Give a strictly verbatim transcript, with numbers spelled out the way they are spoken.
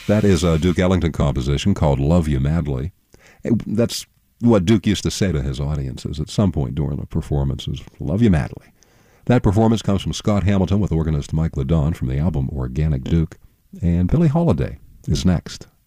That is a Duke Ellington composition called Love You Madly. That's what Duke used to say to his audiences at some point during the performances. Love you madly. That performance comes from Scott Hamilton with organist Mike LeDon from the album Organic Duke. And Billie Holiday is next.